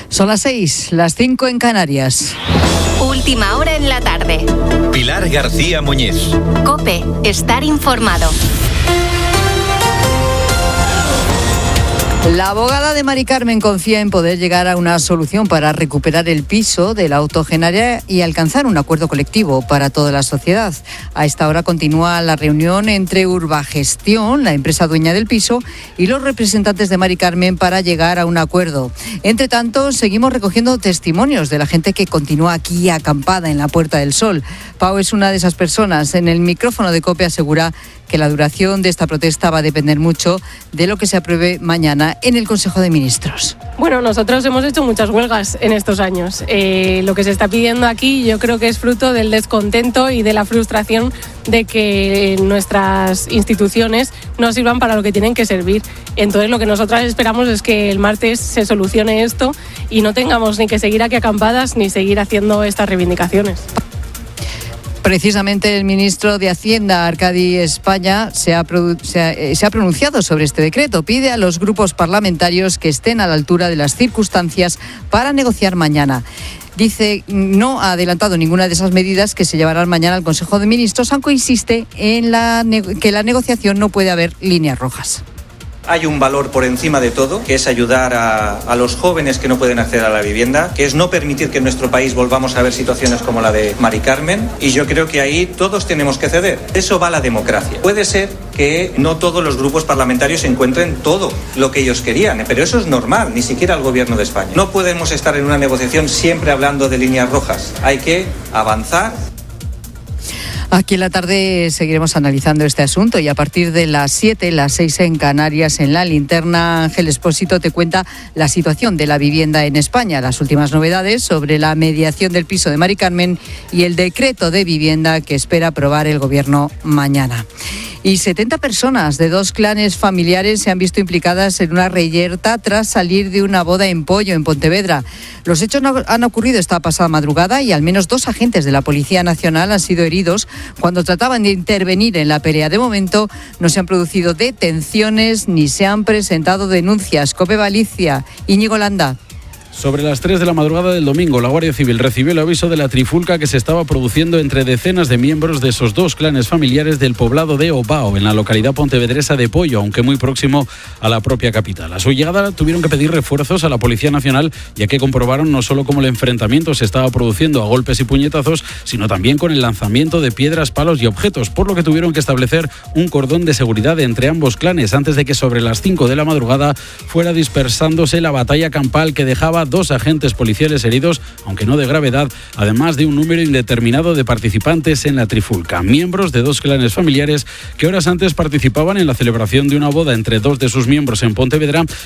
Son las 6, las 5 en Canarias. Última hora en la tarde. Pilar García Muñiz. COPE, estar informado. La abogada de Mari Carmen confía en poder llegar a una solución para recuperar el piso de la octogenaria y alcanzar un acuerdo colectivo para toda la sociedad. A esta hora continúa la reunión entre Urbagestión, la empresa dueña del piso, y los representantes de Mari Carmen para llegar a un acuerdo. Entre tanto, seguimos recogiendo testimonios de la gente que continúa aquí acampada en la Puerta del Sol. Pau es una de esas personas. En el micrófono de COPE asegura que la duración de esta protesta va a depender mucho de lo que se apruebe mañana en el Consejo de Ministros. Bueno, nosotros hemos hecho muchas huelgas en estos años. Lo que se está pidiendo aquí yo creo que es fruto del descontento y de la frustración de que nuestras instituciones no sirvan para lo que tienen que servir. Entonces lo que nosotras esperamos es que el martes se solucione esto y no tengamos ni que seguir aquí acampadas ni seguir haciendo estas reivindicaciones. Precisamente el ministro de Hacienda, Arcadi España, se ha pronunciado sobre este decreto. Pide a los grupos parlamentarios que estén a la altura de las circunstancias para negociar mañana. Dice, no ha adelantado ninguna de esas medidas que se llevarán mañana al Consejo de Ministros, aunque insiste en que la negociación no puede haber líneas rojas. Hay un valor por encima de todo, que es ayudar a los jóvenes que no pueden acceder a la vivienda, que es no permitir que en nuestro país volvamos a ver situaciones como la de Mari Carmen, y yo creo que ahí todos tenemos que ceder. Eso va a la democracia. Puede ser que no todos los grupos parlamentarios encuentren todo lo que ellos querían, pero eso es normal, ni siquiera el Gobierno de España. No podemos estar en una negociación siempre hablando de líneas rojas. Hay que avanzar. Aquí en la tarde seguiremos analizando este asunto y a partir de las 7, las 6 en Canarias, en La Linterna, Ángel Expósito te cuenta la situación de la vivienda en España, las últimas novedades sobre la mediación del piso de Mari Carmen y el decreto de vivienda que espera aprobar el Gobierno mañana. Y 70 personas de 2 clanes familiares se han visto implicadas en una reyerta tras salir de una boda en Poyo, en Pontevedra. Los hechos han ocurrido esta pasada madrugada y al menos 2 agentes de la Policía Nacional han sido heridos cuando trataban de intervenir en la pelea. De momento no se han producido detenciones ni se han presentado denuncias. COPE Galicia, Íñigo Landa. Sobre las 3 de la madrugada del domingo, la Guardia Civil recibió el aviso de la trifulca que se estaba produciendo entre decenas de miembros de esos 2 clanes familiares del poblado de Obao, en la localidad pontevedresa de Poyo, aunque muy próximo a la propia capital. A su llegada tuvieron que pedir refuerzos a la Policía Nacional, ya que comprobaron no solo cómo el enfrentamiento se estaba produciendo a golpes y puñetazos, sino también con el lanzamiento de piedras, palos y objetos, por lo que tuvieron que establecer un cordón de seguridad entre ambos clanes antes de que sobre las 5 de la madrugada fuera dispersándose la batalla campal que dejaba 2 agentes policiales heridos, aunque no de gravedad, además de un número indeterminado de participantes en la trifulca, miembros de 2 clanes familiares que horas antes participaban en la celebración de una boda entre 2 de sus miembros en Pontevedra